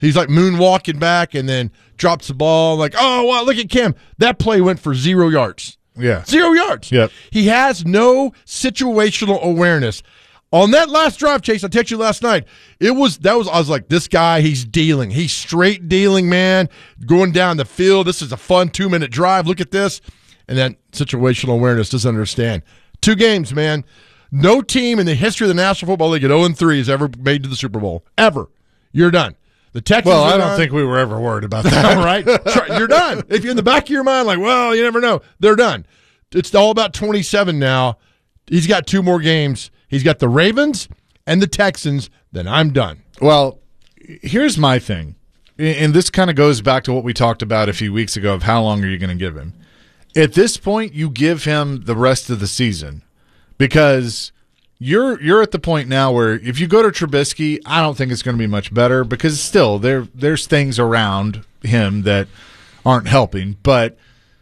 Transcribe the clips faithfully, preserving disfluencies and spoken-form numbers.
He's like moonwalking back and then drops the ball. Like, oh, wow, look at Cam. That play went for zero yards. Yeah. Zero yards. Yep. He has no situational awareness. On that last drive, Chase, I texted you last night, it was, that was, I was like, this guy, he's dealing. He's straight dealing, man, going down the field. This is a fun two-minute drive. Look at this. And then situational awareness doesn't understand. Two games, man. No team in the history of the National Football League at oh and three has ever made to the Super Bowl. Ever. You're done. The Texans well, I don't done. think we were ever worried about that. Right? You're done. If you're in the back of your mind, like, well, you never know. They're done. It's all about twenty-seven now. He's got two more games. He's got the Ravens and the Texans. Then I'm done. Well, here's my thing. And this kind of goes back to what we talked about a few weeks ago of how long are you going to give him. At this point, you give him the rest of the season because you're you're at the point now where if you go to Trubisky, I don't think it's going to be much better because still there there's things around him that aren't helping. But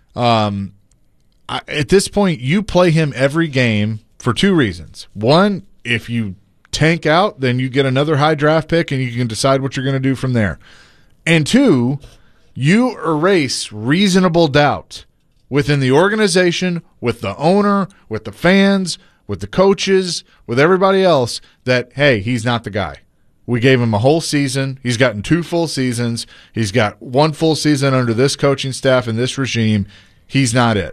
um, I, at this point, you play him every game for two reasons. One, if you tank out, then you get another high draft pick and you can decide what you're going to do from there. And two, you erase reasonable doubt within the organization, with the owner, with the fans, with the coaches, with everybody else, that, hey, he's not the guy. We gave him a whole season. He's gotten two full seasons. He's got one full season under this coaching staff and this regime. He's not it.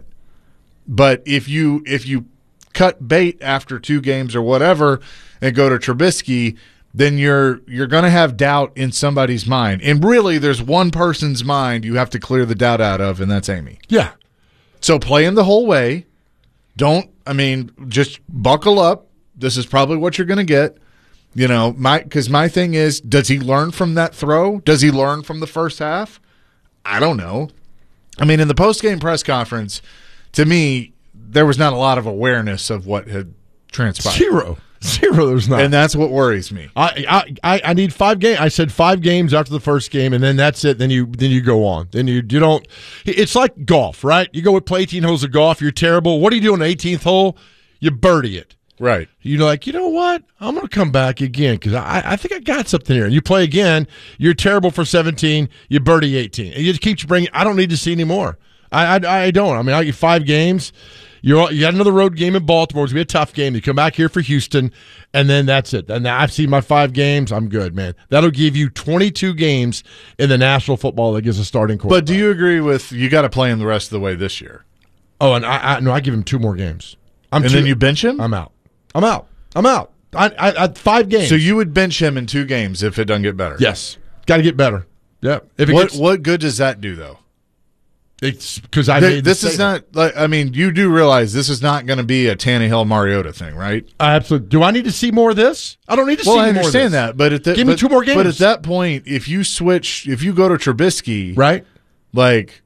But if you if you cut bait after two games or whatever and go to Trubisky, then you're you're going to have doubt in somebody's mind. And really, there's one person's mind you have to clear the doubt out of, and that's Amy. Yeah. So play him the whole way. Don't, I mean, just buckle up. This is probably what you're going to get. You know, my because my thing is, does he learn from that throw? Does he learn from the first half? I don't know. I mean, in the post-game press conference, to me, there was not a lot of awareness of what had transpired. Zero. Zero, there's not. And that's what worries me. I, I I need five games. I said five games after the first game, and then that's it. Then you then you go on. Then you you don't. It's like golf, right? You go with play eighteen holes of golf. You're terrible. What do you do on the eighteenth hole? You birdie it. Right. You're like, you know what? I'm going to come back again because I, I think I got something here. And you play again. You're terrible for seventeen. You birdie eighteen. And you just keep bringing. I don't need to see any more. I I, I don't. I mean, I get five games. You're, you got another road game in Baltimore. It's going to be a tough game. You come back here for Houston, and then that's it. And I've seen my five games. I'm good, man. That'll give you twenty-two games in the National Football League as a starting quarterback. But do you agree with you got to play him the rest of the way this year? Oh, and I, I no, I give him two more games. I'm and two, then you bench him? I'm out. I'm out. I'm out. I, I, I five games. So you would bench him in two games if it doesn't get better? Yes. Got to get better. Yeah. If it what gets, what good does that do though? It's because I Th- made this is not like I mean you do realize this is not going to be a Tannehill Mariota thing, right? Absolutely. Do I need to see more of this? I don't need to well, see I more of this. Well, I understand that, but at the, give but, me two more games. But at that point, if you switch, if you go to Trubisky, right? Like,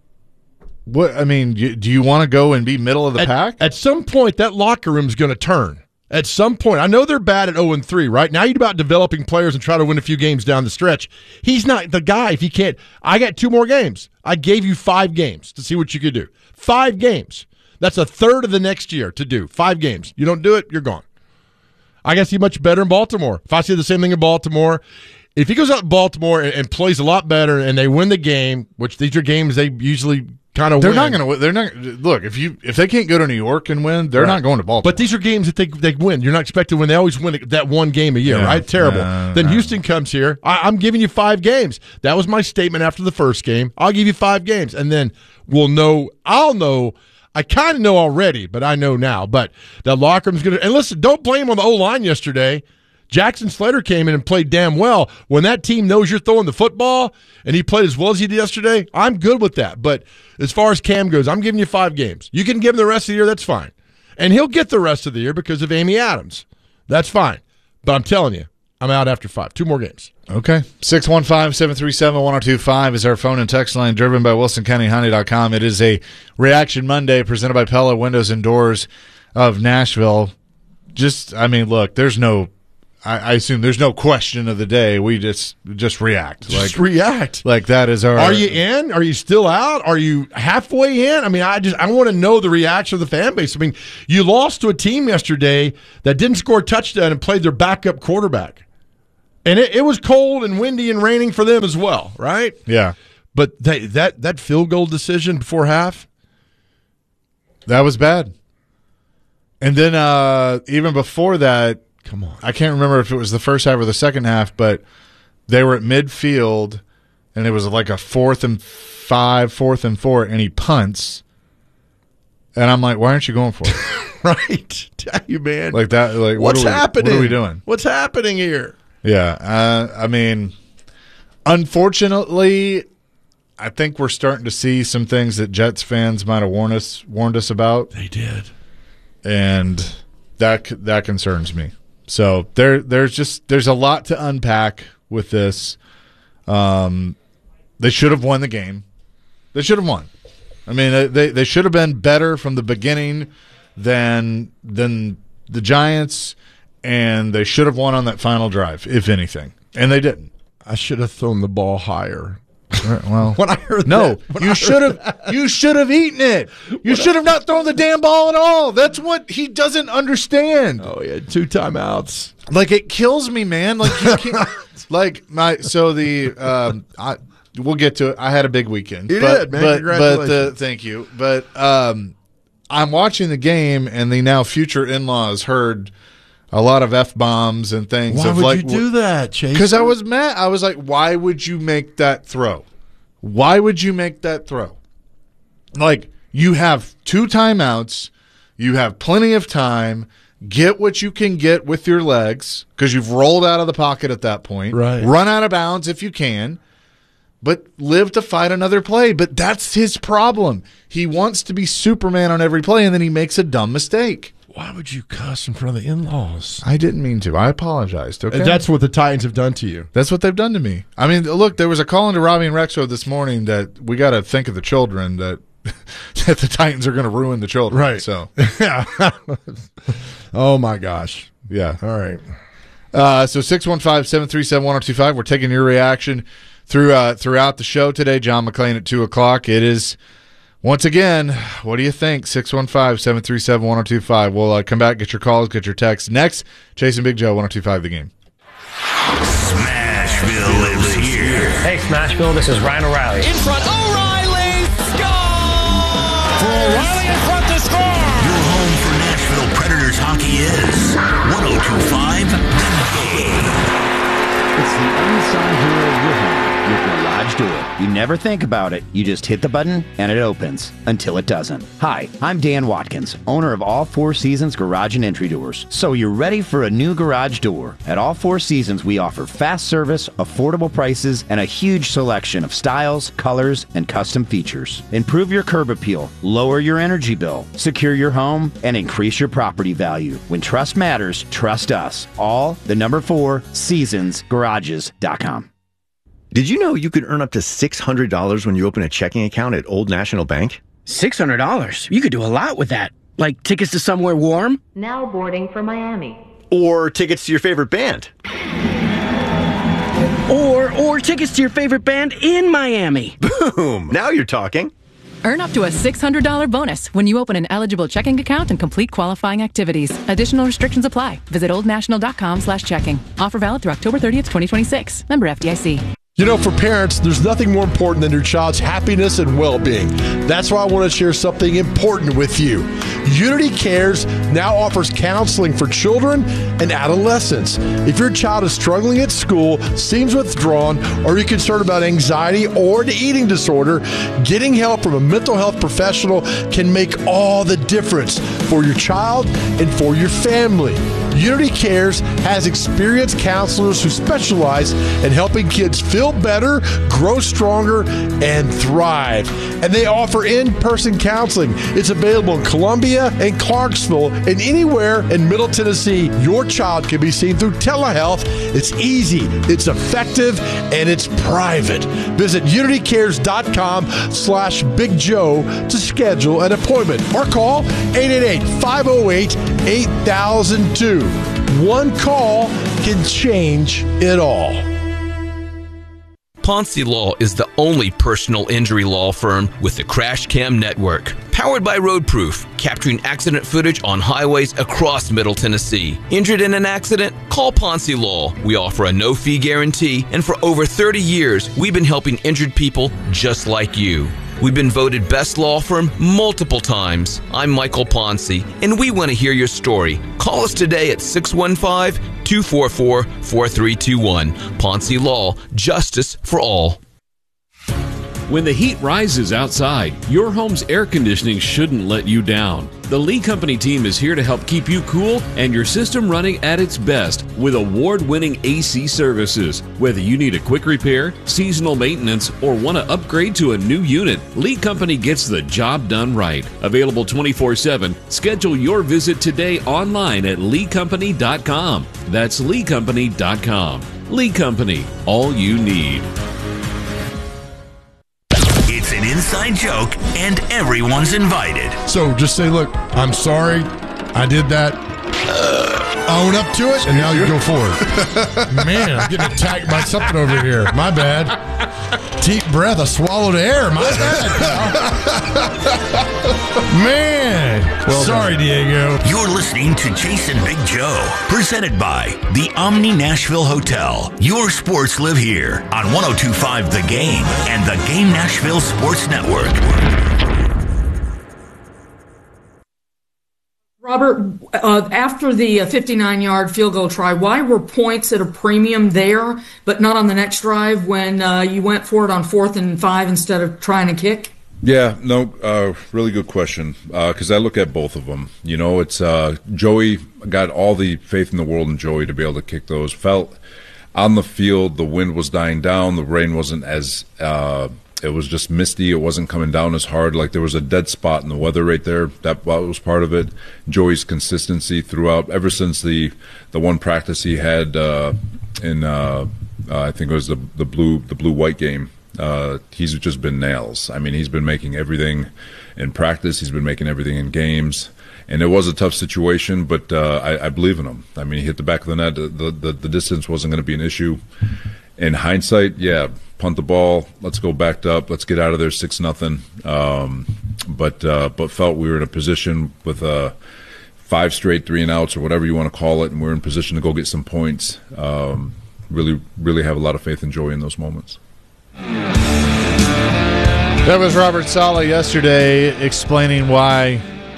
what? I mean, you, do you want to go and be middle of the at, pack? At some point, that locker room's going to turn. At some point, I know they're bad at oh and three, right? Now you're about developing players and try to win a few games down the stretch. He's not the guy if he can't. I got two more games. I gave you five games to see what you could do. Five games. That's a third of the next year to do. Five games. You don't do it, you're gone. I got to see much better in Baltimore. If I see the same thing in Baltimore, if he goes out in Baltimore and, and plays a lot better and they win the game, which these are games they usually kind of they're win. not going to. They're not. Look, if you if they can't go to New York and win, they're right. not going to Baltimore. But these are games that they they win. You're not expected to win. They always win that one game a year, yeah, right? Terrible. Uh, then uh, Houston comes here. I, I'm giving you five games. That was my statement after the first game. I'll give you five games, and then we'll know. I'll know. I kind of know already, but I know now. But the locker room's going to – and listen, don't blame on the O-line yesterday. Jackson Slater came in and played damn well. When that team knows you're throwing the football and he played as well as he did yesterday, I'm good with that. But as far as Cam goes, I'm giving you five games. You can give him the rest of the year, that's fine. And he'll get the rest of the year because of Amy Adams. That's fine. But I'm telling you, I'm out after five. Two more games. Okay. six one five, seven three seven, one oh two five is our phone and text line, driven by Wilson County Honda dot com. It is a Reaction Monday presented by Pella Windows and Doors of Nashville. Just, I mean, look, there's no, I, I assume there's no question of the day. We just just react. Just like, react. Like that is our. Are you in? Are you still out? Are you halfway in? I mean, I just I want to know the reaction of the fan base. I mean, you lost to a team yesterday that didn't score a touchdown and played their backup quarterback. And it, it was cold and windy and raining for them as well, right? Yeah. But they, that that field goal decision before half, that was bad. And then uh, even before that, come on, I can't remember if it was the first half or the second half, but they were at midfield, and it was like a fourth and five, fourth and four, and he punts. And I'm like, why aren't you going for it? Right? Tell you, man. Like that. Like what's what are we, happening? What are we doing? What's happening here? Yeah. Uh, I mean, unfortunately, I think we're starting to see some things that Jets fans might have warned us warned us about. They did, and that that concerns me. So there, there's just there's a lot to unpack with this. Um, they should have won the game. They should have won. I mean, they they should have been better from the beginning than than the Giants, and they should have won on that final drive, if anything, and they didn't. I should have thrown the ball higher. Well, when I heard no, that, you should have. You should have eaten it. You should have not thrown the damn ball at all. That's what he doesn't understand. Oh yeah, two timeouts. Like it kills me, man. Like you can't. like my so the um, I we'll get to it. I had a big weekend. You but, did, man. But, Congratulations. But uh, thank you. But um, I'm watching the game, and the now future in-laws heard a lot of F-bombs and things. Why of would like, you do that, Chase? Because I was mad. I was like, why would you make that throw? Why would you make that throw? Like, you have two timeouts. You have plenty of time. Get what you can get with your legs because you've rolled out of the pocket at that point. Right. Run out of bounds if you can. But live to fight another play. But that's his problem. He wants to be Superman on every play, and then he makes a dumb mistake. Why would you cuss in front of the in-laws? I didn't mean to. I apologized. Okay, And that's what the Titans have done to you. That's what they've done to me. I mean, look, there was a call into Robbie and Rexo this morning that we got to think of the children, that that the Titans are going to ruin the children. Right. So, yeah. Oh, my gosh. yeah. All right. Uh, so six one five, seven three seven, one oh two five. We're taking your reaction through uh, throughout the show today. John McClain at two o'clock. It is, once again, what do you think? six one five, seven three seven, one oh two five. We'll uh, come back, get your calls, get your texts. Next, Chasing Big Joe, one oh two five The Game. Smashville lives here. Hey, Smashville, this is Ryan O'Reilly. In front, O'Reilly! Score! For O'Reilly in front to score! Your home for Nashville Predators hockey is one oh two five The Game. It's the unsung hero of your home with Garage Door. You never think about it. You just hit the button and it opens until it doesn't. Hi, I'm Dan Watkins, owner of All Four Seasons Garage and Entry Doors. So you're ready for a new garage door. At All Four Seasons, we offer fast service, affordable prices, and a huge selection of styles, colors, and custom features. Improve your curb appeal, lower your energy bill, secure your home, and increase your property value. When trust matters, trust us. All the number four seasons garages dot com. Did you know you could earn up to six hundred dollars when you open a checking account at Old National Bank? six hundred dollars? You could do a lot with that. Like tickets to somewhere warm? Now boarding for Miami. Or tickets to your favorite band? Or, or tickets to your favorite band in Miami. Boom! Now you're talking. Earn up to a six hundred dollars bonus when you open an eligible checking account and complete qualifying activities. Additional restrictions apply. Visit oldnational.com slash checking. Offer valid through October thirtieth, twenty twenty-six. Member F D I C. You know, for parents, there's nothing more important than your child's happiness and well-being. That's why I want to share something important with you. Unity Cares now offers counseling for children and adolescents. If your child is struggling at school, seems withdrawn, or you're concerned about anxiety or an eating disorder, getting help from a mental health professional can make all the difference for your child and for your family. Unity Cares has experienced counselors who specialize in helping kids feel better, grow stronger, and thrive. And they offer in-person counseling. It's available in Columbia and Clarksville and anywhere in Middle Tennessee. Your child can be seen through telehealth. It's easy, it's effective, and it's private. Visit unitycares.com slash Big Joe to schedule an appointment or call eight eight eight, five oh eight, eight thousand two. One call can change it all. Ponce Law is the only personal injury law firm with the Crash Cam Network. Powered by Roadproof, capturing accident footage on highways across Middle Tennessee. Injured in an accident? Call Ponce Law. We offer a no-fee guarantee, and for over thirty years, we've been helping injured people just like you. We've been voted best law firm multiple times. I'm Michael Ponce, and we want to hear your story. Call us today at six one five, two four four, four three two one. Ponce Law, justice for all. When the heat rises outside, your home's air conditioning shouldn't let you down. The Lee Company team is here to help keep you cool and your system running at its best with award-winning A C services. Whether you need a quick repair, seasonal maintenance, or want to upgrade to a new unit, Lee Company gets the job done right. Available twenty-four seven, schedule your visit today online at lee company dot com. That's lee company dot com. Lee Company, all you need. It's an inside joke, and everyone's invited. So just say, look, I'm sorry, I did that. Uh, own up to it, and now you go forward. Man, I'm getting attacked by something over here. My bad. Deep breath, I swallowed air. My bad. Man. Well, sorry, Diego. You're listening to Jason Big Joe, presented by the Omni Nashville Hotel. Your sports live here on one oh two point five The Game and the Game Nashville Sports Network. Robert, uh, after the fifty-nine-yard field goal try, why were points at a premium there, but not on the next drive when uh, you went for it on fourth and five instead of trying to kick? Yeah, no, uh, really good question, because uh, I look at both of them. You know, it's uh, Joey got all the faith in the world in Joey to be able to kick those. Felt on the field, the wind was dying down, the rain wasn't as uh, – it was just misty. It wasn't coming down as hard. Like there was a dead spot in the weather right there. That was part of it. Joey's consistency throughout, ever since the the one practice he had uh, in uh, uh, I think it was the the blue the blue white game. Uh, he's just been nails. I mean, he's been making everything in practice. He's been making everything in games. And it was a tough situation, but uh, I, I believe in him. I mean, he hit the back of the net. The the, the distance wasn't going to be an issue. In hindsight, yeah, punt the ball. Let's go backed up. Let's get out of there six nothing. Um, but uh, but felt we were in a position with uh, five straight three and outs or whatever you want to call it, and we're in position to go get some points. Um, really, really have a lot of faith and joy in those moments. That was Robert Saleh yesterday explaining why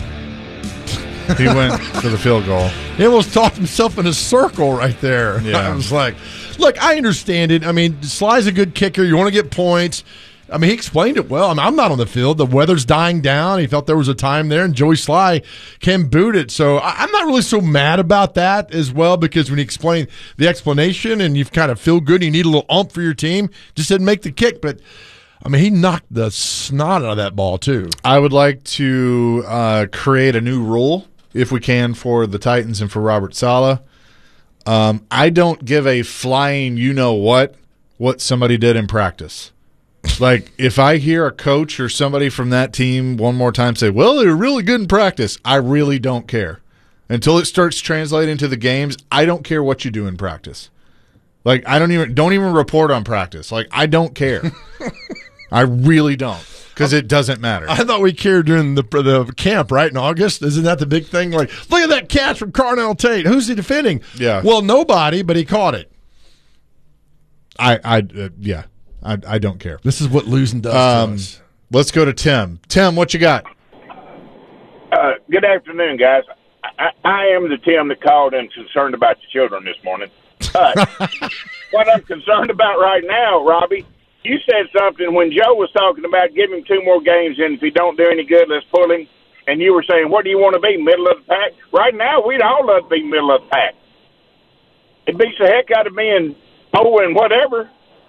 he went for the field goal. He almost talked himself in a circle right there. Yeah. I was like, look, I understand it. I mean, Sly's a good kicker. You want to get points. I mean, he explained it well. I mean, I'm not on the field. The weather's dying down. He felt there was a time there, and Joey Sly can boot it. So I'm not really so mad about that as well, because when he explained the explanation and you kind of feel good, you need a little ump for your team, just didn't make the kick. But, I mean, he knocked the snot out of that ball, too. I would like to uh, create a new rule, if we can, for the Titans and for Robert Saleh. Um, I don't give a flying you-know-what what somebody did in practice. Like, if I hear a coach or somebody from that team one more time say, well, they were really good in practice, I really don't care. Until it starts translating to the games, I don't care what you do in practice. Like, I don't even don't even report on practice. Like, I don't care. I really don't. Because it doesn't matter. I thought we cared during the the camp, right, in August. Isn't that the big thing? Like, look at that catch from Carnell Tate. Who's he defending? Yeah. Well, nobody, but he caught it. I, I, uh, yeah, I, I don't care. This is what losing does um, to us. Let's go to Tim. Tim, what you got? Uh, good afternoon, guys. I, I am the Tim that called and concerned about the children this morning. But what I'm concerned about right now, Robbie, you said something when Joe was talking about giving him two more games, and if he don't do any good, let's pull him. And you were saying, what do you want to be, middle of the pack? Right now, we'd all love to be middle of the pack. It beats the heck out of being oh and whatever.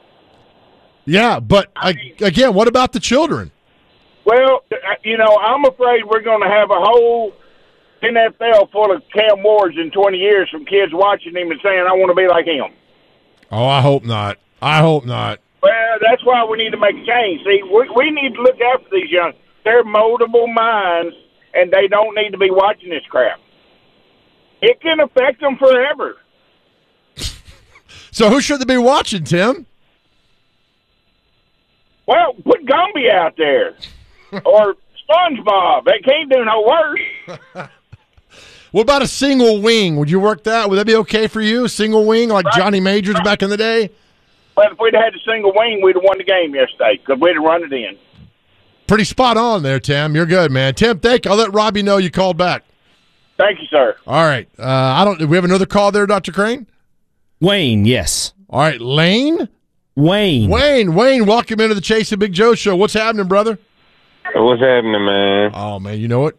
Yeah, but, I, again, what about the children? Well, you know, I'm afraid we're going to have a whole N F L full of Cam Wards in twenty years from kids watching him and saying, I want to be like him. Oh, I hope not. I hope not. Well, that's why we need to make a change. See, we, we need to look after these young. They're moldable minds, and they don't need to be watching this crap. It can affect them forever. So who should they be watching, Tim? Well, put Gumby out there. Or SpongeBob. They can't do no worse. What about a single wing? Would you work that? Would that be okay for you? Single wing like right. Johnny Majors back in the day? But if we'd had a single wing, we'd have won the game yesterday because we'd have run it in. Pretty spot on there, Tim. You're good, man. Tim, thank you. I'll let Robbie know you called back. Thank you, sir. All right. Uh, I don't. Do we have another call there, Doctor Crane? Wayne, yes. All right, Lane? Wayne. Wayne, Wayne, welcome into the Chase and Big Joe show. What's happening, brother? What's happening, man? Oh, man, you know it?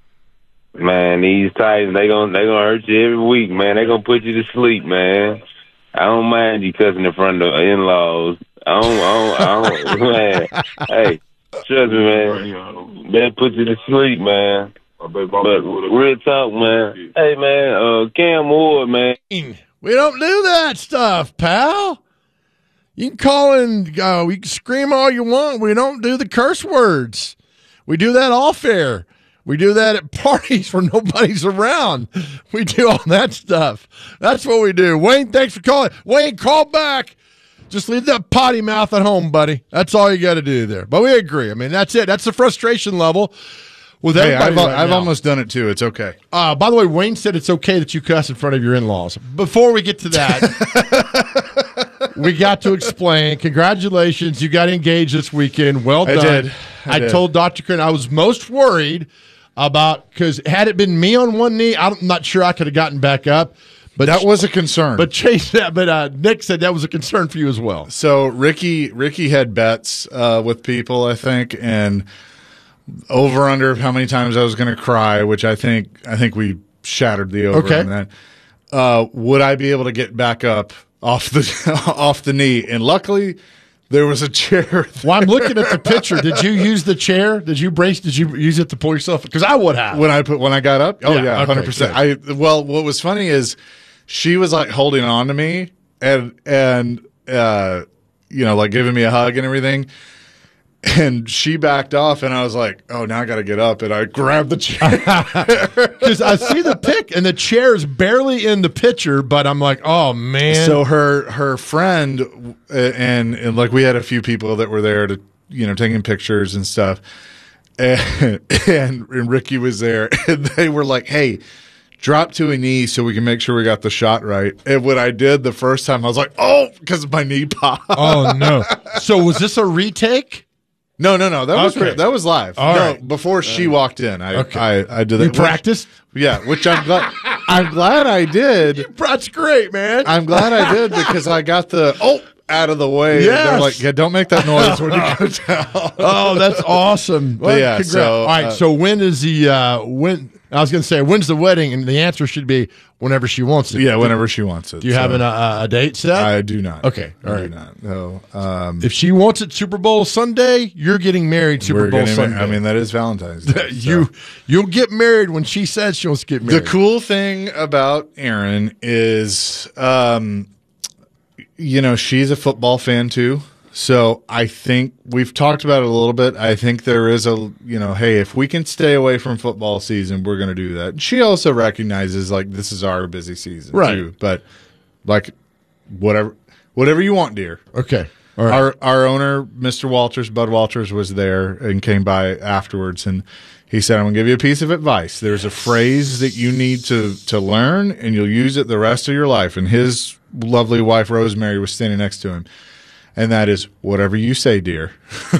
Man, these Titans, they gonna they gonna hurt you every week, man. They gonna put you to sleep, man. I don't mind you cussing in front of in-laws. I don't, I don't, I don't man. Hey, trust me, man. They put you to sleep, man. But real talk, man. Hey, man, uh, Cam Ward, man. We don't do that stuff, pal. You can call and uh, we can scream all you want. We don't do the curse words. We do that off air. We do that at parties where nobody's around. We do all that stuff. That's what we do. Wayne, thanks for calling. Wayne, call back. Just leave that potty mouth at home, buddy. That's all you got to do there. But we agree. I mean, that's it. That's the frustration level with hey, everybody. I've, right I've now. almost done it too. It's okay. Uh, by the way, Wayne said it's okay that you cuss in front of your in-laws. Before we get to that, we got to explain. Congratulations. You got engaged this weekend. Well done. I did. I, I did. told Doctor Crane I was most worried about, because had it been me on one knee, I'm not sure I could have gotten back up. But that was a concern. But Chase, but uh, Nick said that was a concern for you as well. So Ricky, Ricky had bets uh, with people, I think, and over under how many times I was going to cry, which I think I think we shattered the over okay. on that. Uh, would I be able to get back up off the off the knee? And luckily, there was a chair. Well, I'm looking at the picture. Did you use the chair? Did you brace? Did you use it to pull yourself? Because I would have when I put when I got up. Oh yeah, yeah, okay, hundred percent. I well, what was funny is she was like holding on to me and and uh, you know, like giving me a hug and everything. And she backed off, and I was like, "Oh, now I got to get up." And I grabbed the chair because I see the pic, and the chair is barely in the picture. But I'm like, "Oh man!" So her her friend and, and like we had a few people that were there to you know taking pictures and stuff, and and, and Ricky was there, and they were like, "Hey, drop to a knee so we can make sure we got the shot right." And when I did the first time, I was like, "Oh," because my knee popped. Oh no! So was this a retake? No, no, no. That was okay. that was live. All no, right. before she walked in, I okay. I, I did that. You practiced? Which, yeah, which I'm glad. I'm glad I did. That's great, man. I'm glad I did because I got the oh out of the way. Yes. They're like, yeah, don't make that noise when you go down. Oh, that's awesome. Well, yeah. congrats. So, all right. Uh, so when is the uh, when? I was going to say when's the wedding, and the answer should be whenever she wants it. Yeah, whenever she wants it. Do you so. have an, uh, a date set? I do not. Okay, all I right. do not. No. Um, if she wants it Super Bowl Sunday, you're getting married Super Bowl getting, Sunday. I mean, that is Valentine's Day. you so. you'll get married when she says she wants to get married. The cool thing about Erin is, um, you know, she's a football fan too. So I think we've talked about it a little bit. I think there is a, you know, hey, if we can stay away from football season, we're going to do that. She also recognizes like this is our busy season right. too. But like whatever, whatever you want, dear. Okay. All right. Our our owner, Mister Walters, Bud Walters, was there and came by afterwards, and he said, "I'm going to give you a piece of advice. There's a phrase that you need to to learn, and you'll use it the rest of your life." And his lovely wife, Rosemary, was standing next to him. And that is whatever you say, dear.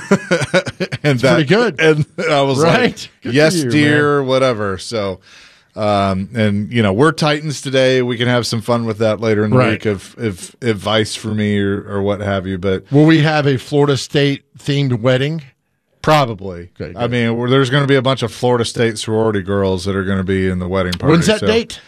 and that, pretty good. And I was right? like, good yes, you, dear, man. whatever. So, um, and you know, we're Titans today. We can have some fun with that later in the right. week of, of advice for me or, or what have you. But will we have a Florida State themed wedding? Probably. Okay, I mean, we're, there's going to be a bunch of Florida State sorority girls that are going to be in the wedding party. When's that so. date?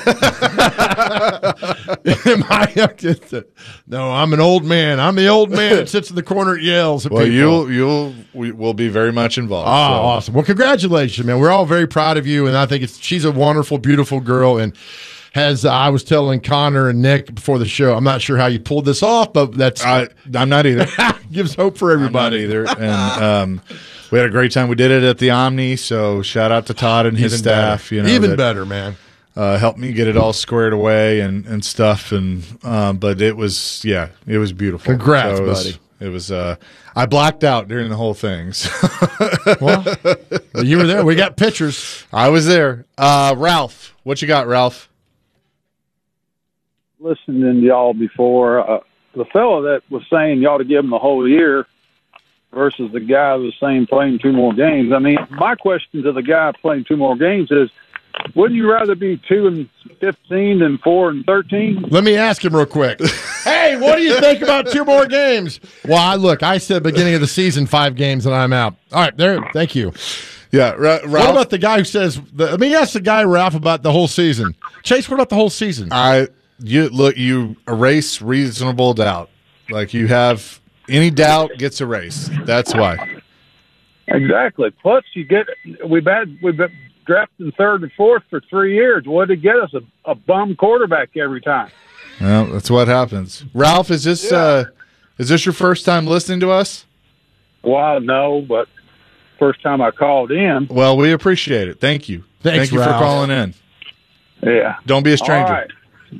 Am I, no, I'm an old man. I'm the old man that sits in the corner and yells at well, people. you'll you'll we will be very much involved. Oh, so. awesome! Well, congratulations, man. We're all very proud of you, and I think it's she's a wonderful, beautiful girl. And as uh, I was telling Connor and Nick before the show, I'm not sure how you pulled this off, but that's I, I'm not either. gives hope for everybody. I'm not either. And um, we had a great time. We did it at the Omni, so shout out to Todd and his Even staff. better. You know, even that, better, man. Uh, helped me get it all squared away and, and stuff. And um, but it was yeah, it was beautiful. Congrats, so it was, buddy. It was. Uh, I blacked out during the whole thing. So. Well, you were there. We got pictures. I was there. Uh, Ralph, what you got, Ralph? Listening to y'all before, uh, the fellow that was saying you ought to give him the whole year versus the guy that was saying playing two more games. I mean, my question to the guy playing two more games is, wouldn't you rather be two and fifteen than four and thirteen? Let me ask him real quick. Hey, what do you think about two more games? Well, I, look, I said beginning of the season, five games, and I'm out. All right, there. Thank you. Yeah, Ra- Ralph. What about the guy who says? The, let me ask the guy Ralph about the whole season. Chase, what about the whole season? I you look. You erase reasonable doubt. Like you have any doubt gets erased. That's why. Exactly. Plus, you get we've had we've been drafting third and fourth for three years. What did it get us? A, a bum quarterback every time. Well, that's what happens. Ralph, is this yeah. uh, is this your first time listening to us? Well, no, but first time I called in. Well, we appreciate it. Thank you. Thanks, Thank you Ralph. for calling in. Yeah. Don't be a stranger. All right.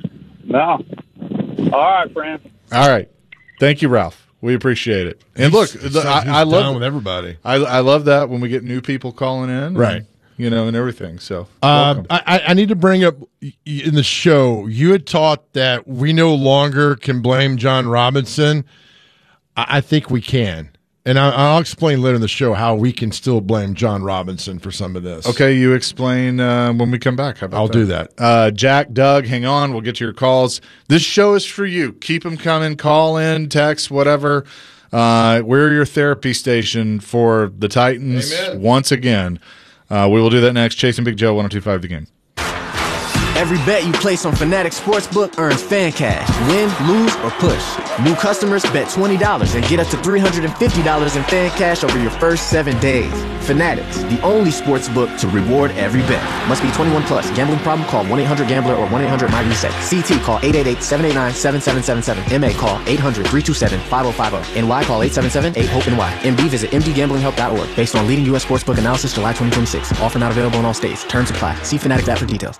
No. All right, friend. All right. Thank you, Ralph. We appreciate it. And look, He's- the, I, he's I love down with everybody. I, I love that when we get new people calling in, Right. And, you know, and everything. So, Um, I, I need to bring up in the show, you had taught that we no longer can blame John Robinson. I, I think we can. And I, I'll explain later in the show how we can still blame John Robinson for some of this. Okay, you explain uh, when we come back. How about I'll that? do that. Uh, Jack, Doug, hang on. We'll get to your calls. This show is for you. Keep them coming. Call in, text, whatever. Uh, we're your therapy station for the Titans. Amen. Once again. Uh, we will do that next. Chasing Big Joe, one oh two five The Game. Every bet you place on Fanatic Sportsbook earns fan cash. Win, lose, or push. New customers bet twenty dollars and get up to three hundred fifty dollars in fan cash over your first seven days. Fanatics, the only sportsbook to reward every bet. Must be twenty-one plus. Gambling problem? Call one eight hundred gambler or one eight hundred my reset. C T call eight eight eight, seven eight nine, seven seven seven seven. M A call eight hundred, three two seven, five oh five oh. N Y call eight seven seven, eight hope N Y. M D visit m d gambling help dot org. Based on leading U S sportsbook analysis July twenty twenty-six. Offer not available in all states. Terms apply. See Fanatic app for details.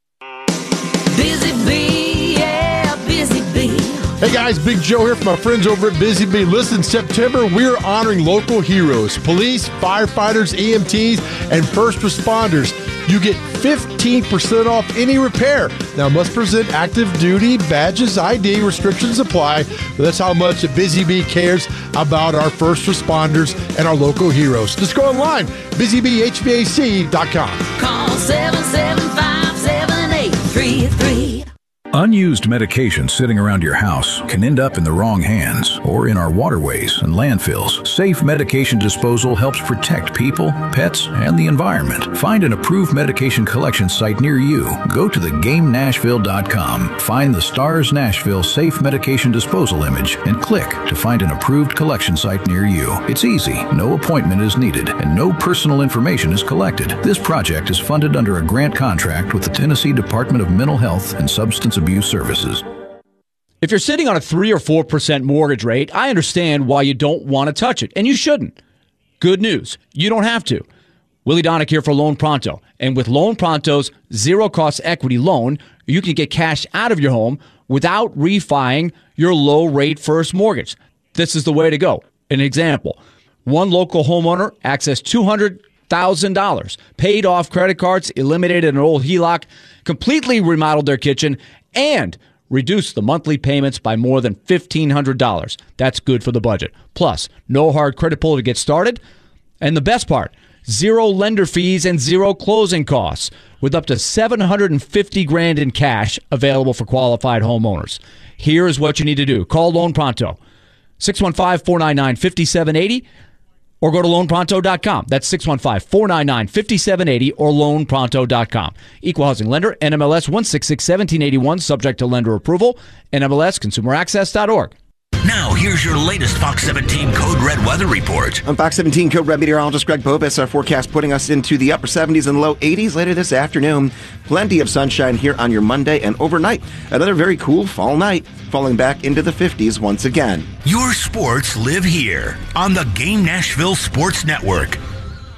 Busy Bee, yeah, Busy Bee. Hey guys, Big Joe here from my friends over at Busy Bee. Listen, September, we're honoring local heroes, police, firefighters, E M Ts, and first responders. You get fifteen percent off any repair. Now, must present active duty badges, I D, restrictions apply. But that's how much Busy Bee cares about our first responders and our local heroes. Just go online, busy bee h v a c dot com. Call seven seven five, seven eight three three. Unused medication sitting around your house can end up in the wrong hands or in our waterways and landfills. Safe medication disposal helps protect people, pets, and the environment. Find an approved medication collection site near you. Go to the game nashville dot com, find the STARS Nashville Safe Medication Disposal image, and click to find an approved collection site near you. It's easy, no appointment is needed, and no personal information is collected. This project is funded under a grant contract with the Tennessee Department of Mental Health and Substance Abuse Services. If you're sitting on a three or four percent mortgage rate, I understand why you don't want to touch it, and you shouldn't. Good news, you don't have to. Willie Donick here for Loan Pronto. And with Loan Pronto's zero-cost equity loan, you can get cash out of your home without refining your low-rate first mortgage. This is the way to go. An example, one local homeowner accessed two hundred thousand dollars, paid off credit cards, eliminated an old H E L O C, completely remodeled their kitchen, and reduced the monthly payments by more than fifteen hundred dollars. That's good for the budget. Plus, no hard credit pull to get started. And the best part, zero lender fees and zero closing costs, with up to seven hundred fifty grand in cash available for qualified homeowners. Here's what you need to do. Call Loan Pronto, six one five, four nine nine, five seven eight zero, or go to loan pronto dot com. That's six one five, four nine nine, five seven eight zero or loan pronto dot com. Equal housing lender, N M L S one six six, one seven eight one, subject to lender approval, N M L S consumer access dot org. Now, here's your latest Fox seventeen Code Red weather report. I'm Fox seventeen Code Red meteorologist Greg Bobus. Our forecast putting us into the upper seventies and low eighties later this afternoon. Plenty of sunshine here on your Monday and overnight. Another very cool fall night, falling back into the fifties once again. Your sports live here on the Game Nashville Sports Network.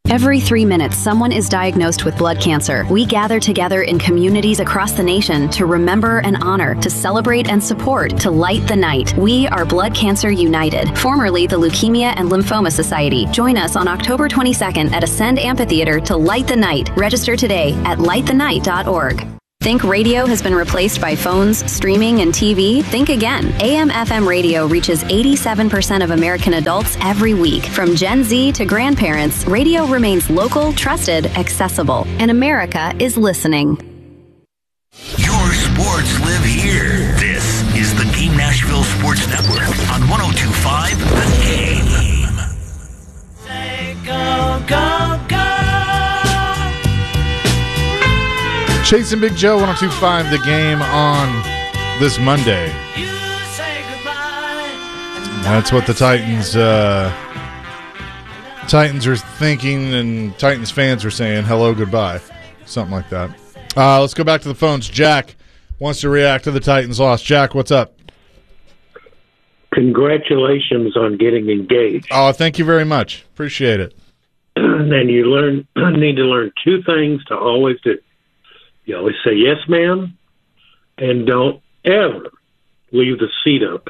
Every three minutes, someone is diagnosed with blood cancer. We gather together in communities across the nation to remember and honor, to celebrate and support, to light the night. We are Blood Cancer United, formerly the Leukemia and Lymphoma Society. Join us on October twenty-second at Ascend Amphitheater to light the night. Register today at light the night dot org. Think radio has been replaced by phones, streaming, and T V? Think again. A M F M radio reaches eighty-seven percent of American adults every week. From Gen Z to grandparents, radio remains local, trusted, accessible. And America is listening. Your sports live here. This is the Game Nashville Sports Network on one oh two point five The Game. Say go, go, go. Chasing Big Joe, one oh two point five The Game on this Monday. That's what the Titans uh, Titans are thinking, and Titans fans are saying hello, goodbye. Something like that. Uh, let's go back to the phones. Jack wants to react to the Titans loss. Jack, what's up? Congratulations on getting engaged. Oh, thank you very much. Appreciate it. And you learn need to learn two things to always do. You always say yes, ma'am, and don't ever leave the seat up.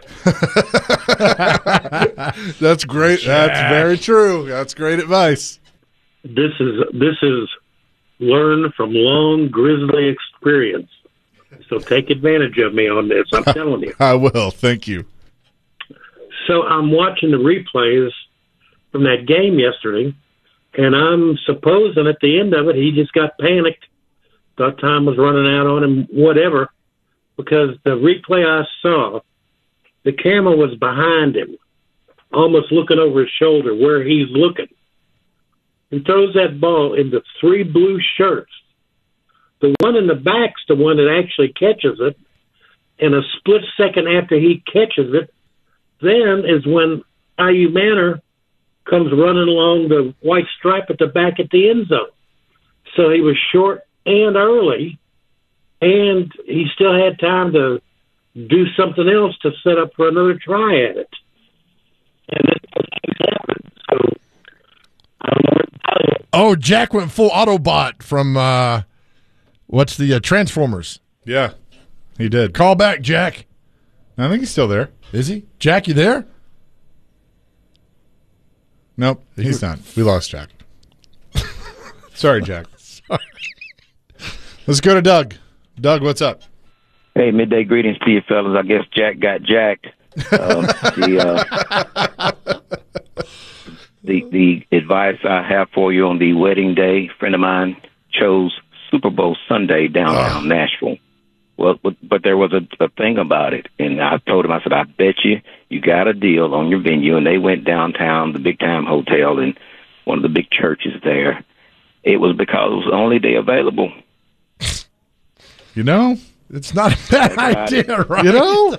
That's great. Jack. That's very true. That's great advice. This is this is learn from long grizzly experience. So take advantage of me on this. I'm telling you. I will. Thank you. So I'm watching the replays from that game yesterday, and I'm supposing at the end of it he just got panicked. Thought time was running out on him, whatever, because the replay I saw, the camera was behind him, almost looking over his shoulder where he's looking. He throws that ball into three blue shirts. The one in the back's the one that actually catches it, and a split second after he catches it, then is when I U Manor comes running along the white stripe at the back at the end zone. So he was short and early, and he still had time to do something else to set up for another try at it. And then things happened. So I don't know what to tell you. Oh, Jack went full Autobot from uh, what's the uh, Transformers? Yeah, he did. Call back, Jack. I think he's still there. Is he? Jack, you there? Nope, he's not. We lost Jack. Sorry, Jack. Sorry. Let's go to Doug. Doug, what's up? Hey, midday greetings to you fellas. I guess Jack got jacked. Um, the, uh, the the advice I have for you on the wedding day, a friend of mine chose Super Bowl Sunday downtown oh. Nashville. Well, but, but there was a, a thing about it, and I told him, I said, I bet you you got a deal on your venue, and they went downtown, the Big Time Hotel, and one of the big churches there. It was because it was the only day available. You know, it's not a bad idea, it. right? You know?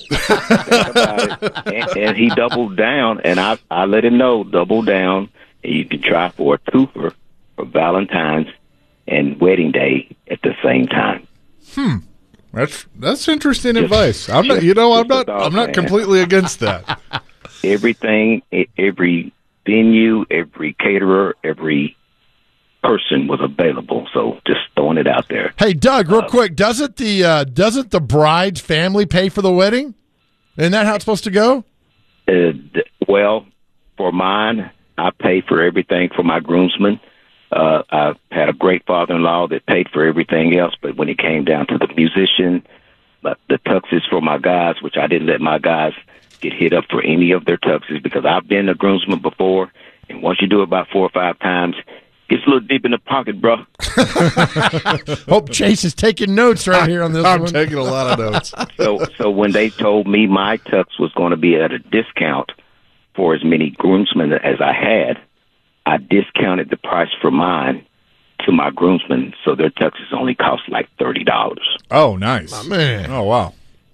and, and he doubled down, and I, I let him know, double down, and you can try for a twofer for Valentine's and wedding day at the same time. Hmm. That's that's interesting just, advice. I'm not, you know, I'm not, I'm not completely against that. Everything, every venue, every caterer, every person was available, so just throwing it out there. Hey, Doug, real uh, quick, doesn't the uh, doesn't the bride's family pay for the wedding? Isn't that how it's supposed to go? Uh, well, for mine, I pay for everything for my groomsmen. Uh, I had a great father-in-law that paid for everything else, but when it came down to the musician, but the tuxes for my guys, which I didn't let my guys get hit up for any of their tuxes because I've been a groomsman before, and once you do it about four or five times, gets a little deep in the pocket, bro. Hope Chase is taking notes right here on this I'm one. I'm taking a lot of notes. so, so when they told me my tux was going to be at a discount for as many groomsmen as I had, I discounted the price for mine to my groomsmen, so their tuxes only cost like thirty dollars. Oh, nice. Oh, man. Oh, wow.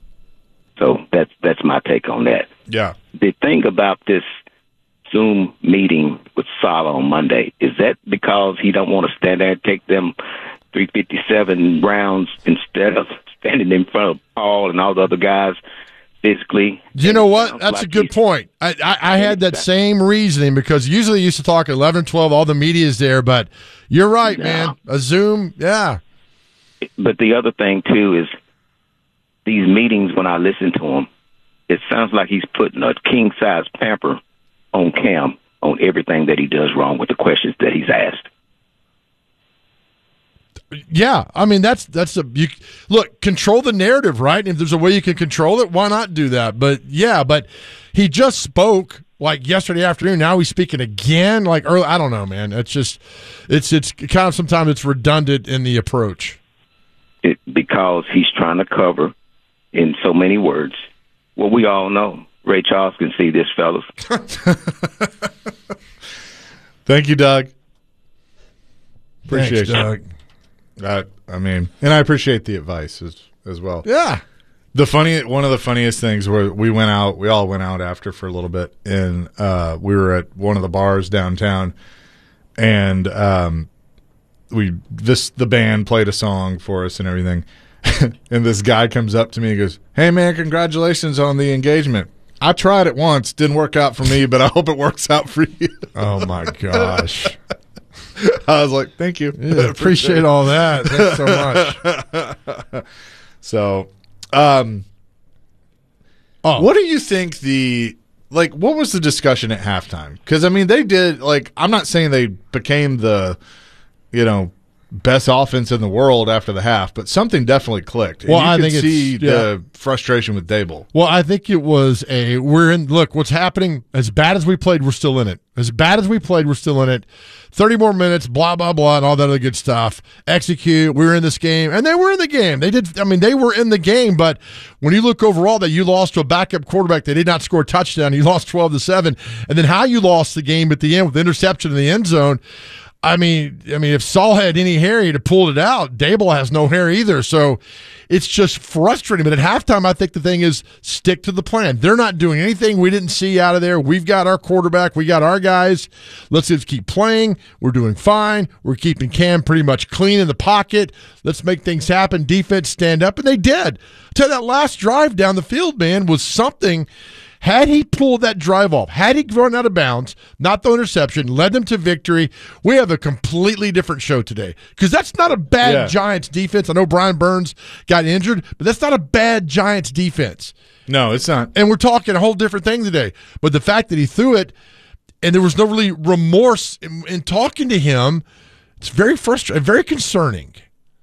So that's that's my take on that. Yeah. The thing about this Zoom meeting with Salah on Monday, is that because he don't want to stand there and take them three fifty-seven rounds instead of standing in front of Paul and all the other guys physically. You know what? That's like a good point. I, I, I had that same reasoning because usually you used to talk at eleven and twelve, all the media is there, but you're right, Yeah. man. A Zoom, yeah. But the other thing, too, is these meetings, when I listen to him, it sounds like he's putting a king-size pamper on Cam on everything that he does wrong with the questions that he's asked. Yeah, I mean that's that's a you look control the narrative, right? If there's a way you can control it, why not do that? But yeah, but he just spoke like yesterday afternoon. Now he's speaking again, like early. I don't know, man. It's just it's it's kind of sometimes it's redundant in the approach. It, because he's trying to cover in so many words. Well, we all know Ray Charles can see this, fellas. Thank you, Doug. Appreciate Thanks, you. Doug. I, I mean, and I appreciate the advice as as well. Yeah. The funny, one of the funniest things where we went out, we all went out after for a little bit, and uh, we were at one of the bars downtown, and um, we this the band played a song for us and everything, and this guy comes up to me and goes, "Hey man, congratulations on the engagement. I tried it once, didn't work out for me, but I hope it works out for you." Oh my gosh. I was like, "Thank you, Yeah, appreciate all that. Thanks so much." So, um, oh, what do you think the like? What was the discussion at halftime? Because I mean, they did like. I'm not saying they became the, you know, best offense in the world after the half, but something definitely clicked. And Well, you I could think it's- see yeah. the frustration with Dable. Well, I think it was a we're in look, what's happening, as bad as we played, we're still in it. As bad as we played, we're still in it. thirty more minutes, blah, blah, blah, and all that other good stuff. Execute, we were in this game, and they were in the game. They did I mean, they were in the game, but when you look overall that you lost to a backup quarterback that did not score a touchdown, you lost twelve to seven, and then how you lost the game at the end with the interception in the end zone. I mean, I mean, if Saul had any hair, he'd have pulled it out. Dable has no hair either, so it's just frustrating. But at halftime, I think the thing is stick to the plan. They're not doing anything we didn't see out of there. We've got our quarterback. We got our guys. Let's just keep playing. We're doing fine. We're keeping Cam pretty much clean in the pocket. Let's make things happen. Defense stand up, and they did. Until that last drive down the field, man, was something. Had he pulled that drive off, had he run out of bounds, not the interception, led them to victory, we have a completely different show today. Because that's not a bad Yeah. Giants defense. I know Brian Burns got injured, but that's not a bad Giants defense. No, it's not. And we're talking a whole different thing today. But the fact that he threw it and there was no really remorse in, in talking to him, it's very frustrating, very concerning.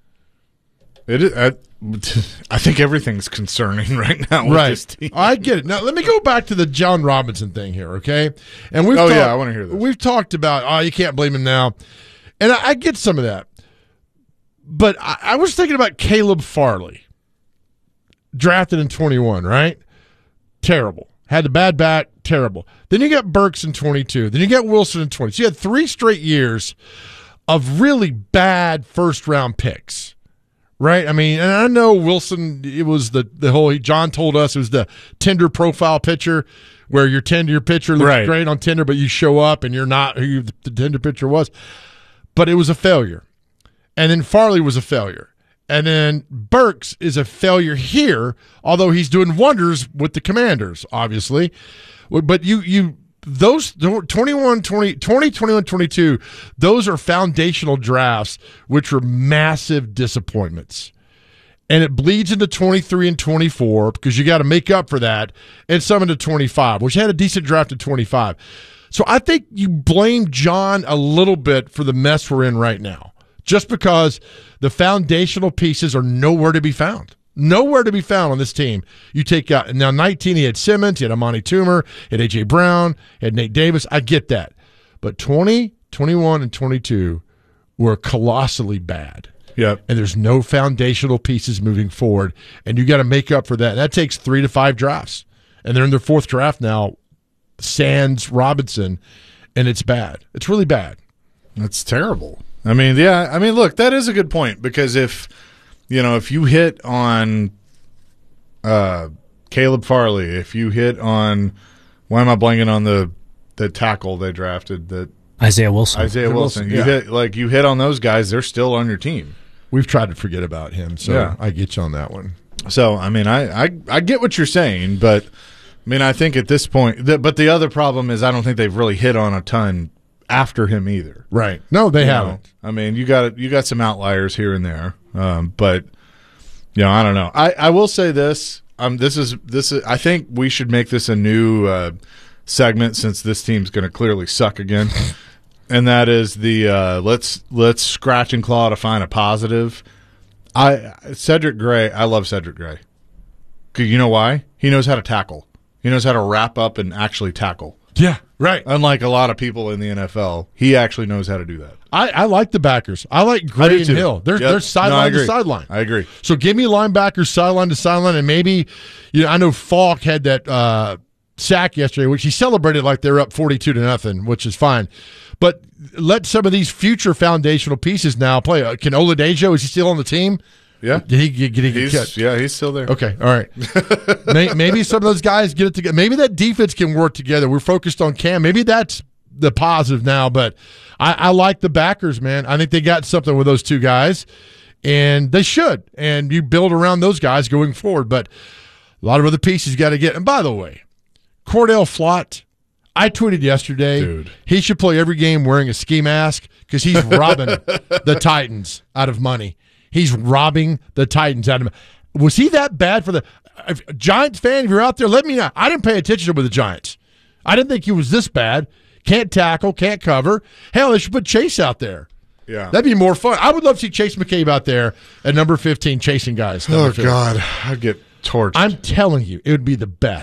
It is. I, I think everything's concerning right now. With Right. this team. I get it. Now, let me go back to the John Robinson thing here, okay? And we've Oh, talked, yeah, I wanna hear this. We've talked about, oh, you can't blame him now. And I, I get some of that. But I, I was thinking about Caleb Farley, drafted in twenty-one, right? Terrible. Had the bad back, terrible. Then you got Burks in twenty-two. Then you got Wilson in twenty. So you had three straight years of really bad first-round picks. Right, I mean, and I know Wilson. It was the the whole. John told us it was the Tinder profile picture, where your Tinder picture looks Right. great on Tinder, but you show up and you're not who you, the Tinder picture was. But it was a failure, and then Farley was a failure, and then Burks is a failure here. Although he's doing wonders with the Commanders, obviously, but you you. Those twenty-one, twenty, twenty, twenty-one, twenty-two, those are foundational drafts, which are massive disappointments. And it bleeds into twenty-three and twenty-four because you got to make up for that, and some into twenty-five, which had a decent draft at twenty-five. So I think you blame John a little bit for the mess we're in right now, just because the foundational pieces are nowhere to be found. Nowhere to be found on this team. You take out now nineteen. He had Simmons, he had Amani Toomer, he had A J Brown, he had Nate Davis. I get that, but twenty, twenty-one, and twenty-two were colossally bad. Yep. And there's no foundational pieces moving forward, and you got to make up for that. And that takes three to five drafts, and they're in their fourth draft now. Sans Robinson, and it's bad. It's really bad. That's terrible. I mean, yeah. I mean, look, that is a good point because if. You know, if you hit on uh, Caleb Farley, if you hit on, why am I blanking on the the tackle they drafted? That Isaiah Wilson. Isaiah Wilson. Wilson, You yeah. hit like you hit on those guys, they're still on your team. We've tried to forget about him, so Yeah. I get you on that one. So, I mean, I, I, I get what you're saying, but, I mean, I think at this point, the, but the other problem is I don't think they've really hit on a ton after him either. Right. No, they You haven't. know, I mean, you got you got some outliers here and there, um, but, you know, I don't know. I, I will say this. Um, this is this is. I think we should make this a new uh, segment since this team's going to clearly suck again, and that is the uh, let's let's scratch and claw to find a positive. I Cedric Gray. I love Cedric Gray. 'Cause you know why? He knows how to tackle. He knows how to wrap up and actually tackle. Yeah, right. Unlike a lot of people in the N F L, he actually knows how to do that. I, I like the backers. I like I Gray do and too. Hill. They're, Yep. they're sideline No, I to agree. sideline. I agree. So give me linebackers sideline to sideline, and maybe, you know, I know Falk had that uh, sack yesterday, which he celebrated like they're up forty-two to nothing, which is fine. But let some of these future foundational pieces now play. Uh, Can Oladejo, is he still on the team? Yeah. Did he get, did he get He's, cut? yeah, he's still there. Okay, all right. May- Maybe some of those guys get it together. Maybe that defense can work together. We're focused on Cam. Maybe that's the positive now, but I, I like the backers, man. I think they got something with those two guys, and they should. And you build around those guys going forward. But a lot of other pieces got to get. And by the way, Cordell Flott, I tweeted yesterday, Dude. he should play every game wearing a ski mask because he's robbing the Titans out of money. He's robbing the Titans out of money. Was he that bad for the if, Giants fan? If you're out there, let me know. I didn't pay attention with the Giants. I didn't think he was this bad. Can't tackle, can't cover. Hell, they should put Chase out there. Yeah. That'd be more fun. I would love to see Chase McCabe out there at number fifteen chasing guys. Oh, Number fifteen. God. I'd get torched. I'm telling you, it would be the best.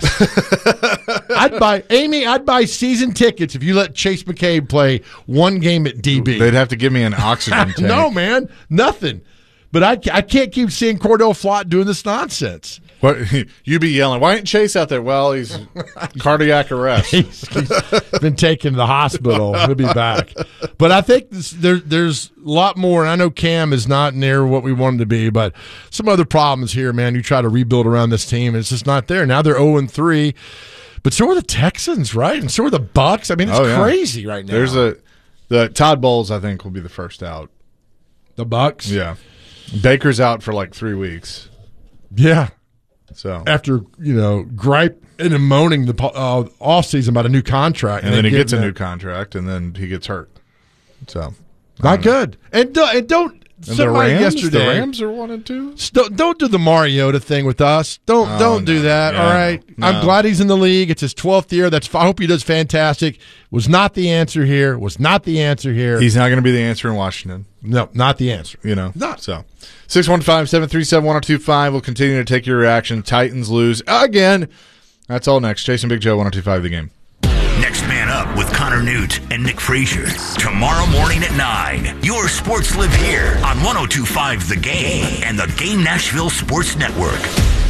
I'd buy Amy. I'd buy season tickets if you let Chase McCabe play one game at D B. They'd have to give me an oxygen tank. No, man, nothing. But I, I can't keep seeing Cordell Flott doing this nonsense. What, you be yelling, why ain't Chase out there? Well, he's cardiac arrest. he's, he's been taken to the hospital. He'll be back. But I think this, there, there's a lot more. And I know Cam is not near what we want him to be, but some other problems here, man. You try to rebuild around this team, and it's just not there. Now they're oh and three. But so are the Texans, right? And so are the Bucks. I mean, it's Oh, yeah. crazy right now. There's a the Todd Bowles, I think, will be the first out. The Bucks? Yeah. Baker's out for like three weeks. Yeah. So after, you know, gripe and moaning the uh, offseason about a new contract. and then he they gets a give new him contract, and then he gets hurt. So that. Not good. And, do, and don't. And the somebody Rams, yesterday, the Rams are one and two. Don't, don't do the Mariota thing with us. Don't Oh, don't do no. that. Yeah, all right. no. I'm glad he's in the league. It's his twelfth year. That's. I hope he does fantastic. Was not the answer here. Was not the answer here. He's not going to be the answer in Washington. No, not the answer. You know, Not. so six one five seven three seven one zero two five. We'll continue to take your reaction. Titans lose again. That's all next. Jason Big Joe one zero two five the game. Next Man Up with Connor Newt and Nick Frazier. Tomorrow morning at nine. Your sports live here on one oh two point five The Game and the Game Nashville Sports Network.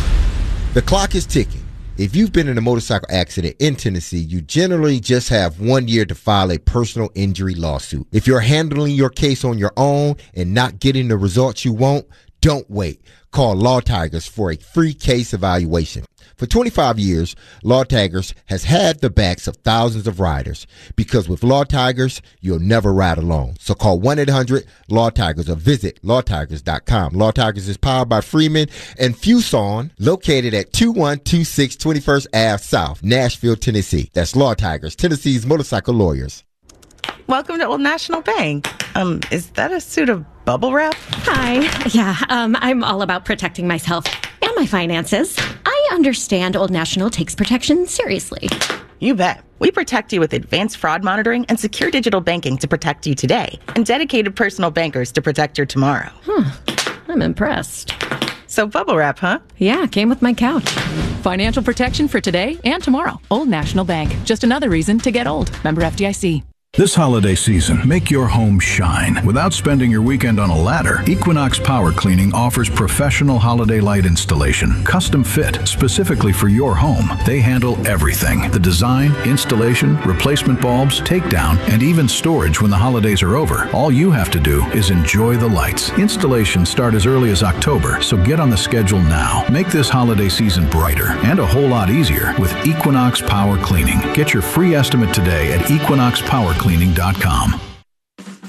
The clock is ticking. If you've been in a motorcycle accident in Tennessee, you generally just have one year to file a personal injury lawsuit. If you're handling your case on your own and not getting the results you want, don't wait. Call Law Tigers for a free case evaluation. For twenty-five years, Law Tigers has had the backs of thousands of riders because with Law Tigers, you'll never ride alone. So call one eight hundred law tigers or visit law tigers dot com. Law Tigers is powered by Freeman and Fuson, located at two one two six twenty-first Avenue South, Nashville, Tennessee. That's Law Tigers, Tennessee's motorcycle lawyers. Welcome to Old National Bank. Um, is that a suit of bubble wrap? Hi. Yeah, um, I'm all about protecting myself and my finances. I understand Old National takes protection seriously. You bet. We protect you with advanced fraud monitoring and secure digital banking to protect you today, and dedicated personal bankers to protect your tomorrow. Huh. I'm impressed. So bubble wrap, huh? Yeah, came with my couch. Financial protection for today and tomorrow. Old National Bank. Just another reason to get old. Member F D I C. This holiday season, make your home shine without spending your weekend on a ladder. Equinox Power Cleaning offers professional holiday light installation, custom fit specifically for your home. They handle everything: the design, installation, replacement bulbs, takedown, and even storage when the holidays are over. All you have to do is enjoy the lights. Installations start as early as October, so get on the schedule now. Make this holiday season brighter and a whole lot easier with Equinox Power Cleaning. Get your free estimate today at equinox power cleaning dot com.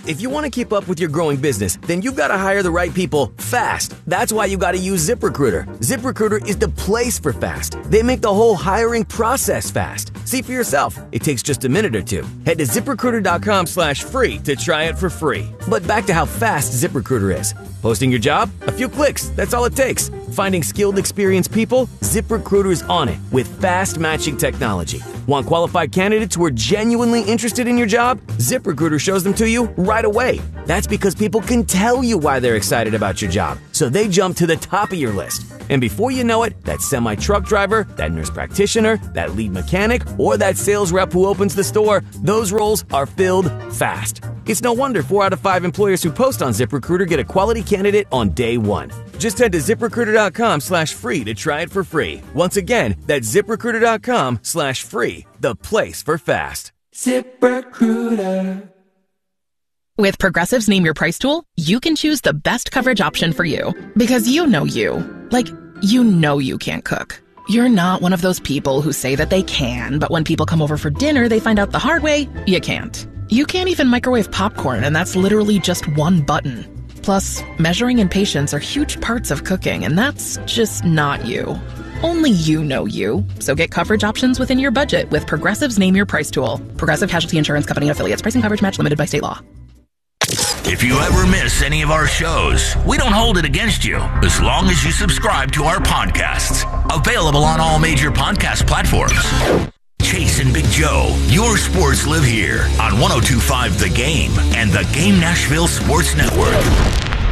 If you want to keep up with your growing business, then you've got to hire the right people fast. That's why you got to use ZipRecruiter. ZipRecruiter is the place for fast. They make the whole hiring process fast. See for yourself. It takes just a minute or two. Head to ZipRecruiter.com slash free to try it for free. But back to how fast ZipRecruiter is. Posting your job? A few clicks. That's all it takes. Finding skilled, experienced people? ZipRecruiter's on it with fast matching technology. Want qualified candidates who are genuinely interested in your job? ZipRecruiter shows them to you right away. That's because people can tell you why they're excited about your job, so they jump to the top of your list. And before you know it, that semi-truck driver, that nurse practitioner, that lead mechanic, or that sales rep who opens the store, those roles are filled fast. It's no wonder four out of five employers who post on ZipRecruiter get a quality candidate on day one. Just head to ZipRecruiter.com slash free to try it for free. Once again, that's ZipRecruiter.com slash free, the place for fast. ZipRecruiter. With Progressive's Name Your Price tool, you can choose the best coverage option for you. Because you know you. Like, you know you can't cook. You're not one of those people who say that they can, but when people come over for dinner, they find out the hard way, you can't. You can't even microwave popcorn, and that's literally just one button. Plus, measuring and patience are huge parts of cooking, and that's just not you. Only you know you. So get coverage options within your budget with Progressive's Name Your Price tool. Progressive Casualty Insurance Company and Affiliates. Pricing coverage match limited by state law. If you ever miss any of our shows, we don't hold it against you as long as you subscribe to our podcasts. Available on all major podcast platforms. Chase and Big Joe, your sports live here on one oh two point five The Game and the Game Nashville Sports Network.